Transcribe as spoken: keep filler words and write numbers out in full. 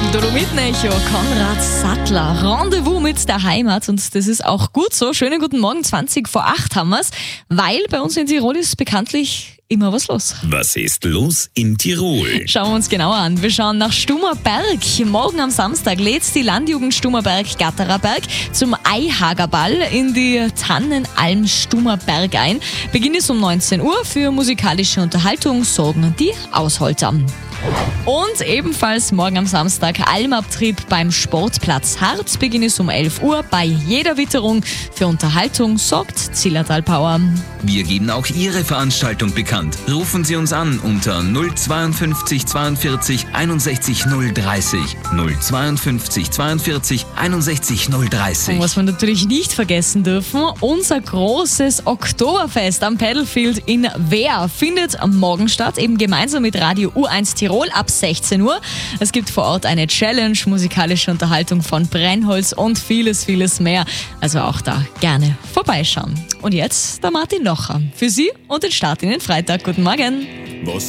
Dolomitenecho, Konrad Sattler. Rendezvous mit der Heimat und das ist auch gut so. Schönen guten Morgen, zwanzig vor acht haben wir's, weil bei uns in Tirol ist bekanntlich immer was los. Was ist los in Tirol? Schauen wir uns genauer an. Wir schauen nach Stummerberg. Morgen am Samstag lädt die Landjugend Stummerberg Gatterer Berg zum Eihagerball in die Tannenalm Stummerberg ein. Beginn ist um neunzehn Uhr. Für musikalische Unterhaltung sorgen die Ausholter. Und ebenfalls morgen am Samstag Almabtrieb beim Sportplatz Harz. Beginn ist um elf Uhr. Bei jeder Witterung für Unterhaltung sorgt Zillertal Power. Wir geben auch Ihre Veranstaltung bekannt. Rufen Sie uns an unter null zweiundfünfzig zweiundvierzig einundsechzig null dreißig. null zweiundfünfzig zweiundvierzig einundsechzig null dreißig. Und was wir natürlich nicht vergessen dürfen, unser großes Oktoberfest am Paddlefield in Wehr findet morgen statt, eben gemeinsam mit Radio U eins Tirol ab sechzehn Uhr. Es gibt vor Ort eine Challenge, musikalische Unterhaltung von Brennholz und vieles, vieles mehr. Also auch da gerne vorbeischauen. Und jetzt der Martin Locher für Sie und den Start in den Freitag. Guten Morgen. Was